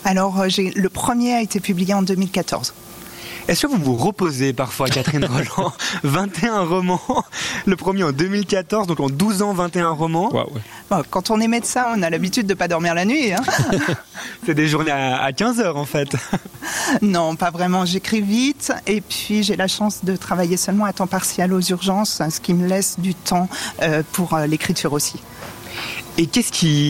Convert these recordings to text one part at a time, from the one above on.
Alors, le premier a été publié en 2014. Est-ce que vous vous reposez parfois, Catherine Rolland? 21 romans, le premier en 2014, donc en 12 ans, 21 romans. Wow. Bon, quand on est médecin, on a l'habitude de ne pas dormir la nuit. C'est des journées à 15 heures en fait. Non, pas vraiment. J'écris vite et puis j'ai la chance de travailler seulement à temps partiel aux urgences, ce qui me laisse du temps pour l'écriture aussi. Et qu'est-ce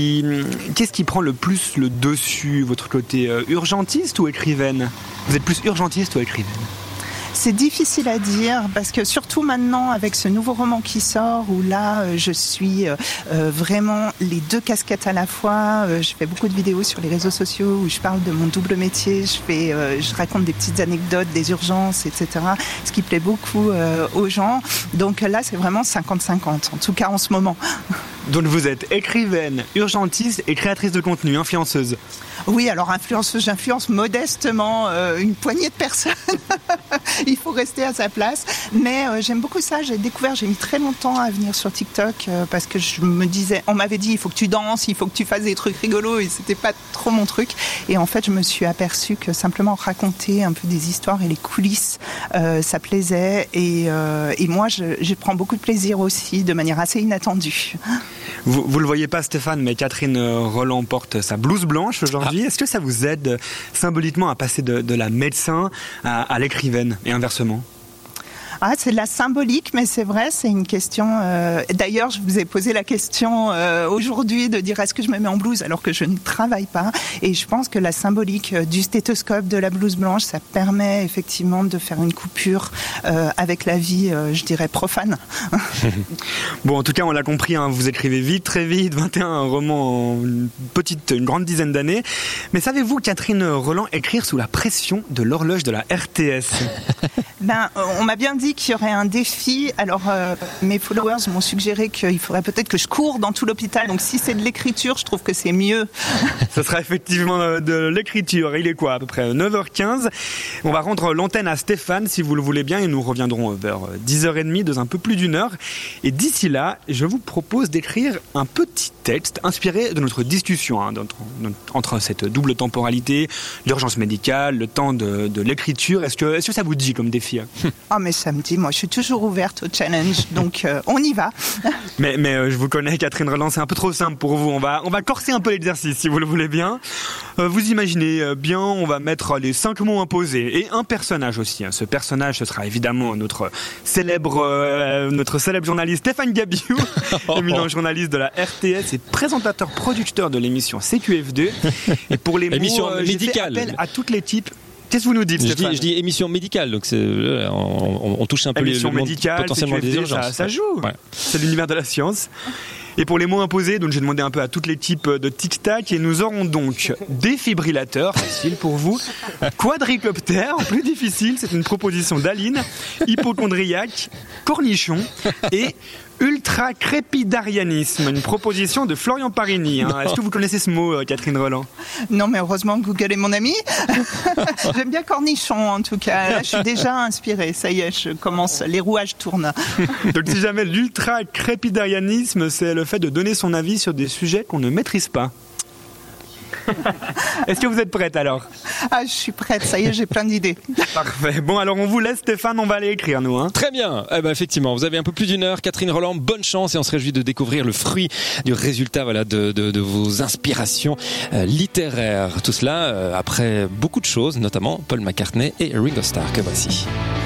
qui prend le plus le dessus, votre côté urgentiste ou écrivaine? Vous êtes plus urgentiste ou écrivaine? C'est difficile à dire parce que surtout maintenant avec ce nouveau roman qui sort où là je suis vraiment les deux casquettes à la fois. Je fais beaucoup de vidéos sur les réseaux sociaux où je parle de mon double métier. Je raconte des petites anecdotes, des urgences, etc. Ce qui plaît beaucoup aux gens. Donc là c'est vraiment 50-50 en tout cas en ce moment. Donc vous êtes écrivaine, urgentiste et créatrice de contenu, influenceuse. Oui, alors influenceuse, j'influence modestement une poignée de personnes. Il faut rester à sa place. Mais j'aime beaucoup ça. J'ai mis très longtemps à venir sur TikTok parce que je me disais, on m'avait dit, il faut que tu danses, il faut que tu fasses des trucs rigolos et c'était pas trop mon truc. Et en fait, je me suis aperçue que simplement raconter un peu des histoires et les coulisses, ça plaisait. Et moi, je prends beaucoup de plaisir aussi, de manière assez inattendue. Vous le voyez pas, Stéphane, mais Catherine Rolland porte sa blouse blanche aujourd'hui. Est-ce que ça vous aide symboliquement à passer de la médecin à l'écrivaine et inversement? C'est de la symbolique, mais c'est vrai, c'est une question... D'ailleurs, je vous ai posé la question aujourd'hui de dire est-ce que je me mets en blouse alors que je ne travaille pas. Et je pense que la symbolique du stéthoscope, de la blouse blanche, ça permet effectivement de faire une coupure avec la vie, je dirais, profane. Bon, en tout cas, on l'a compris, hein, vous écrivez vite, très vite, 21 romans en une grande dizaine d'années. Mais savez-vous, Catherine Rolland, écrire sous la pression de l'horloge de la RTS? On m'a bien dit qu'il y aurait un défi. Alors, mes followers m'ont suggéré qu'il faudrait peut-être que je cours dans tout l'hôpital. Donc, si c'est de l'écriture, je trouve que c'est mieux. Ce sera effectivement de l'écriture. Il est quoi, à peu près 9h15. On va rendre l'antenne à Stéphane, si vous le voulez bien, et nous reviendrons vers 10h30, dans un peu plus d'une heure. Et d'ici là, je vous propose d'écrire un petit texte inspiré de notre discussion, entre cette double temporalité, l'urgence médicale, le temps de l'écriture. Est-ce que ça vous dit comme défi? Mais ça me dit, moi je suis toujours ouverte au challenge, donc on y va. Mais je vous connais, Catherine Rolland, c'est un peu trop simple pour vous. On va corser un peu l'exercice, si vous le voulez bien. Vous imaginez bien, on va mettre les 5 mots imposés et un personnage aussi. Ce personnage, ce sera évidemment notre célèbre journaliste Stéphane Gabiou, éminent journaliste de la RTS et présentateur producteur de l'émission CQF2. Et pour les émission mots, j'ai fait appel à toutes les types. Qu'est-ce que vous nous dites, Stéphane? Je dis émission médicale, donc on touche un peu émission le monde médicale, potentiellement des urgences. Ça joue, ouais. C'est l'univers de la science. Et pour les mots imposés, donc j'ai demandé un peu à toutes les types de tic-tac, et nous aurons donc défibrillateur, facile pour vous, quadricoptère, plus difficile, c'est une proposition d'Aline, hypochondriaque, cornichon et ultra-crépidarianisme, une proposition de Florian Parini. Est-ce que vous connaissez ce mot, Catherine Rolland? Non, mais heureusement que Google est mon ami. J'aime bien cornichon, en tout cas. Là, je suis déjà inspirée. Ça y est, les rouages tournent. Donc, si jamais l'ultra-crépidarianisme, c'est le fait de donner son avis sur des sujets qu'on ne maîtrise pas. Est-ce que vous êtes prête alors? Je suis prête, ça y est, j'ai plein d'idées. Parfait. Bon, alors on vous laisse, Stéphane, on va aller écrire, nous. Très bien. Effectivement, vous avez un peu plus d'une heure. Catherine Rolland, bonne chance et on se réjouit de découvrir le fruit du résultat de vos inspirations littéraires. Tout cela après beaucoup de choses, notamment Paul McCartney et Ringo Starr, que voici.